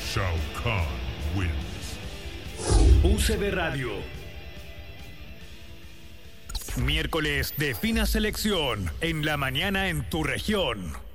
Shao Kahn wins. UCB Radio. Miércoles de fina selección en la mañana en tu región.